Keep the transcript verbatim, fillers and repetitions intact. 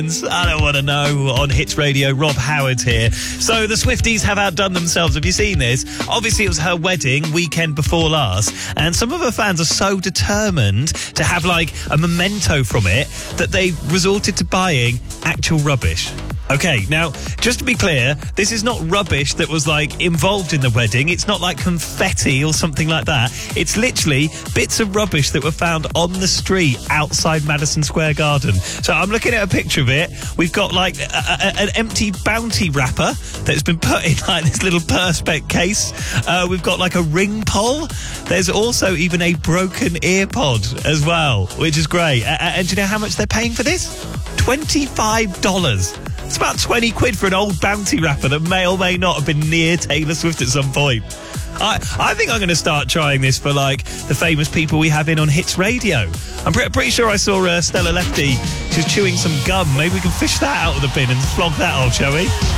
I don't want to know on Hits Radio. Rob Howard here. So the Swifties have outdone themselves. Have you seen this? Obviously, it was her wedding weekend before last, and some of her fans are so determined to have like a memento from it that they resorted to buying actual rubbish. Okay, now, just to be clear, this is not rubbish that was, like, involved in the wedding. It's not like confetti or something like that. It's literally bits of rubbish that were found on the street outside Madison Square Garden. So I'm looking at a picture of it. We've got, like, a, a, an empty Bounty wrapper that's been put in, like, this little Perspex case. Uh, we've got, like, a ring pole. There's also even a broken ear pod as well, which is great. Uh, and do you know how much they're paying for this? twenty-five dollars. It's about twenty quid for an old Bounty wrapper that may or may not have been near Taylor Swift at some point. I, I think I'm going to start trying this for, like, the famous people we have in on Hits Radio. I'm pre- pretty sure I saw uh, Stella Lefty. She was chewing some gum. Maybe we can fish that out of the bin and flog that off, shall we?